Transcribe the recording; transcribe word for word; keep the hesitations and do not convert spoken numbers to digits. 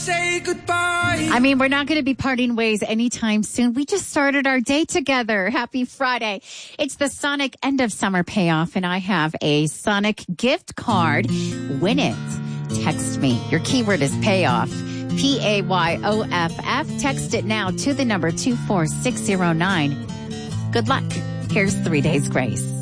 say goodbye. I mean, we're not going to be parting ways anytime soon. We just started our day together. Happy Friday. It's the Sonic end of summer payoff, and I have a Sonic gift card. Win it. Text me. Your keyword is payoff. P A Y O F F. Text it now to the number two four six zero nine. Good luck. Here's Three Days Grace.